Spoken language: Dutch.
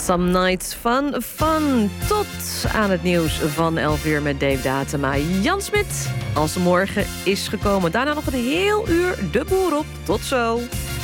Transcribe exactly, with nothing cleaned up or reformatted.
Some Nights Fun Fun. Tot aan het nieuws van elf uur met Dave Datema. Jan Smit, als de morgen is gekomen. Daarna nog een heel uur de boer op. Tot zo.